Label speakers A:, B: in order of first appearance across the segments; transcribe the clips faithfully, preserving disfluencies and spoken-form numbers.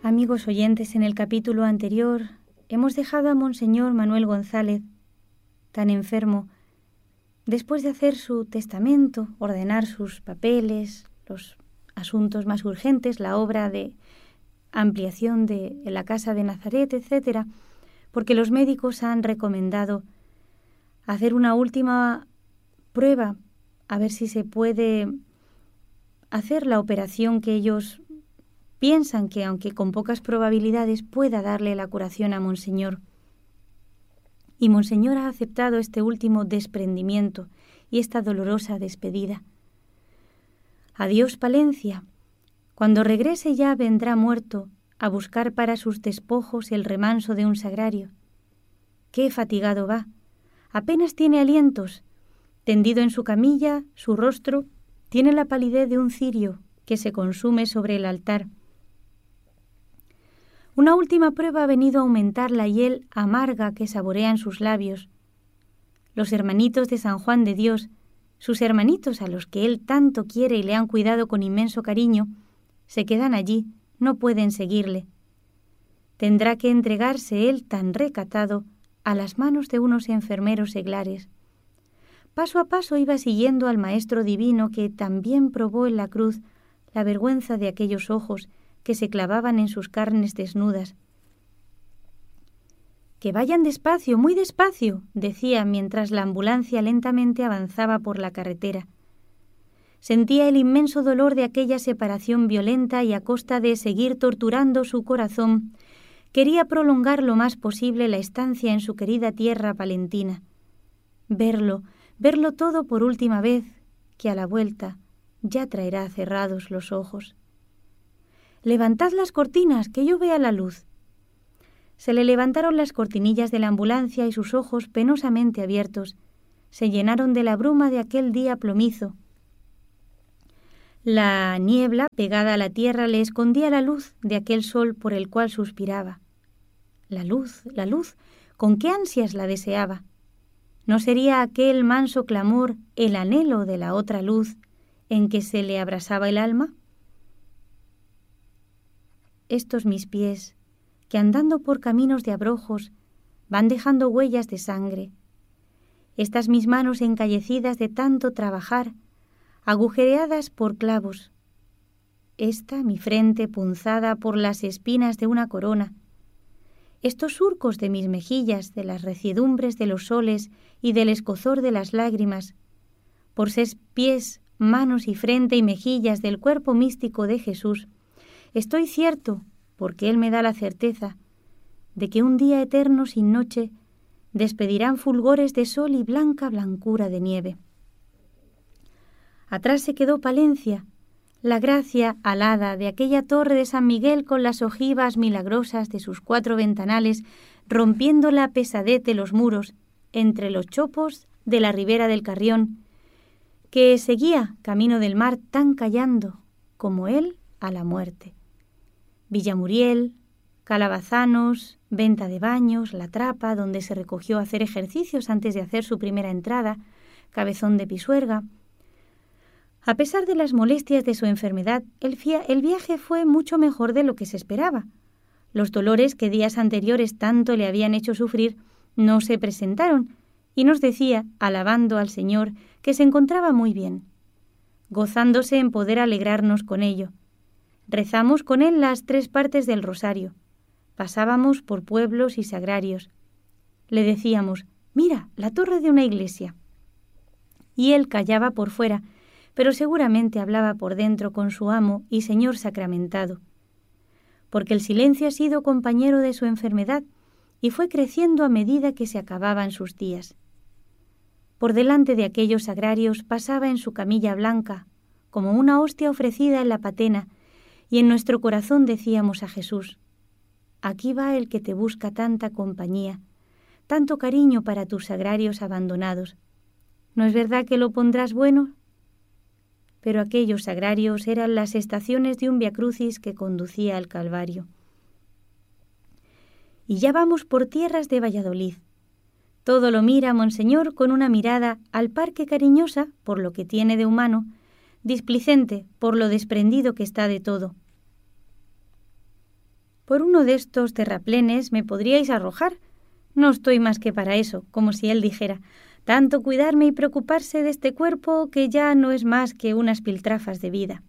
A: Amigos oyentes, en el capítulo anterior hemos dejado a Monseñor Manuel González, tan enfermo, después de hacer su testamento, ordenar sus papeles, los asuntos más urgentes, la obra de ampliación de la casa de Nazaret, etcétera, porque los médicos han recomendado hacer una última prueba, a ver si se puede hacer la operación que ellos piensan que, aunque con pocas probabilidades, pueda darle la curación a Monseñor. Y Monseñor ha aceptado este último desprendimiento y esta dolorosa despedida. Adiós, Palencia. Cuando regrese ya vendrá muerto a buscar para sus despojos el remanso de un sagrario. Qué fatigado va. Apenas tiene alientos. Tendido en su camilla, su rostro tiene la palidez de un cirio que se consume sobre el altar. Una última prueba ha venido a aumentar la hiel amarga que saborean sus labios. Los hermanitos de San Juan de Dios, sus hermanitos a los que él tanto quiere y le han cuidado con inmenso cariño, se quedan allí, no pueden seguirle. Tendrá que entregarse él tan recatado a las manos de unos enfermeros seglares. Paso a paso iba siguiendo al Maestro Divino que también probó en la cruz la vergüenza de aquellos ojos que se clavaban en sus carnes desnudas. «Que vayan despacio, muy despacio», decía mientras la ambulancia lentamente avanzaba por la carretera. Sentía el inmenso dolor de aquella separación violenta y a costa de seguir torturando su corazón, quería prolongar lo más posible la estancia en su querida tierra palentina. Verlo, verlo todo por última vez, que a la vuelta ya traerá cerrados los ojos. «Levantad las cortinas, que yo vea la luz». Se le levantaron las cortinillas de la ambulancia y sus ojos, penosamente abiertos, se llenaron de la bruma de aquel día plomizo. La niebla, pegada a la tierra, le escondía la luz de aquel sol por el cual suspiraba. La luz, la luz, con qué ansias la deseaba. ¿No sería aquel manso clamor el anhelo de la otra luz en que se le abrasaba el alma? Estos mis pies, que andando por caminos de abrojos van dejando huellas de sangre, estas mis manos encallecidas de tanto trabajar, agujereadas por clavos, esta mi frente punzada por las espinas de una corona, estos surcos de mis mejillas de las reciedumbres de los soles y del escozor de las lágrimas, por ser pies, manos y frente y mejillas del cuerpo místico de Jesús, estoy cierto, porque Él me da la certeza, de que un día eterno sin noche despedirán fulgores de sol y blanca blancura de nieve. Atrás se quedó Palencia, la gracia alada de aquella torre de San Miguel con las ojivas milagrosas de sus cuatro ventanales rompiendo la pesadez de los muros entre los chopos de la ribera del Carrión, que seguía camino del mar tan callando como él a la muerte. Villamuriel, Calabazanos, Venta de Baños, La Trapa, donde se recogió a hacer ejercicios antes de hacer su primera entrada, Cabezón de Pisuerga. A pesar de las molestias de su enfermedad, el, fia- el viaje fue mucho mejor de lo que se esperaba. Los dolores que días anteriores tanto le habían hecho sufrir no se presentaron, y nos decía, alabando al Señor, que se encontraba muy bien, gozándose en poder alegrarnos con ello. Rezamos con él las tres partes del rosario. Pasábamos por pueblos y sagrarios. Le decíamos, mira, la torre de una iglesia. Y él callaba por fuera, pero seguramente hablaba por dentro con su amo y Señor sacramentado. Porque el silencio ha sido compañero de su enfermedad y fue creciendo a medida que se acababan sus días. Por delante de aquellos sagrarios pasaba en su camilla blanca, como una hostia ofrecida en la patena, y en nuestro corazón decíamos a Jesús, aquí va el que te busca tanta compañía, tanto cariño para tus sagrarios abandonados. ¿No es verdad que lo pondrás bueno? Pero aquellos sagrarios eran las estaciones de un viacrucis que conducía al Calvario. Y ya vamos por tierras de Valladolid. Todo lo mira Monseñor con una mirada al par que cariñosa por lo que tiene de humano, displicente por lo desprendido que está de todo. Por uno de estos terraplenes me podríais arrojar. No estoy más que para eso, como si él dijera, tanto cuidarme y preocuparse de este cuerpo que ya no es más que unas piltrafas de vida.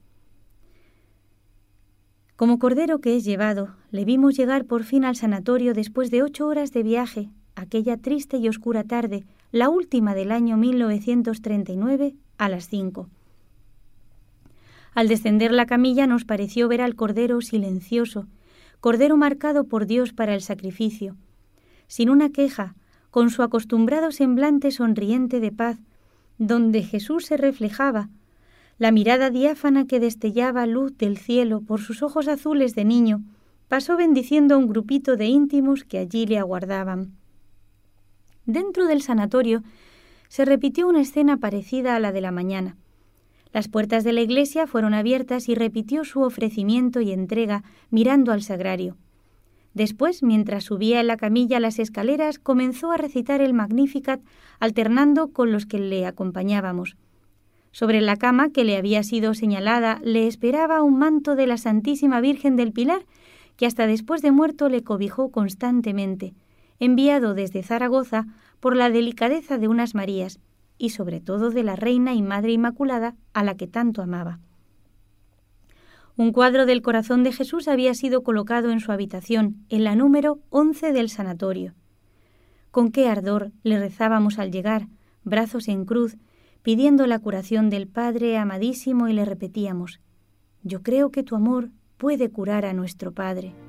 A: Como cordero que es llevado, le vimos llegar por fin al sanatorio después de ocho horas de viaje, aquella triste y oscura tarde, la última del año mil novecientos treinta y nueve, a las cinco. Al descender la camilla nos pareció ver al cordero silencioso, cordero marcado por Dios para el sacrificio, sin una queja, con su acostumbrado semblante sonriente de paz, donde Jesús se reflejaba, la mirada diáfana que destellaba luz del cielo por sus ojos azules de niño, pasó bendiciendo a un grupito de íntimos que allí le aguardaban. Dentro del sanatorio se repitió una escena parecida a la de la mañana. Las puertas de la iglesia fueron abiertas y repitió su ofrecimiento y entrega mirando al sagrario. Después, mientras subía en la camilla las escaleras, comenzó a recitar el Magnificat alternando con los que le acompañábamos. Sobre la cama que le había sido señalada le esperaba un manto de la Santísima Virgen del Pilar, que hasta después de muerto le cobijó constantemente, enviado desde Zaragoza por la delicadeza de unas Marías, y sobre todo de la Reina y Madre Inmaculada, a la que tanto amaba. Un cuadro del corazón de Jesús había sido colocado en su habitación, en la número once del sanatorio. Con qué ardor le rezábamos al llegar, brazos en cruz, pidiendo la curación del Padre amadísimo, y le repetíamos: «Yo creo que tu amor puede curar a nuestro Padre».